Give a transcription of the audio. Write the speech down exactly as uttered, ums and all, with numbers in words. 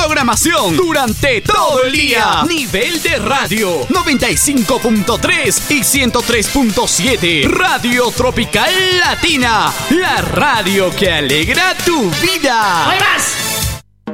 programación durante todo el día. Nivel de radio noventa y cinco punto tres y ciento tres punto siete. Radio Tropical Latina, la radio que alegra tu vida. ¡Hay más!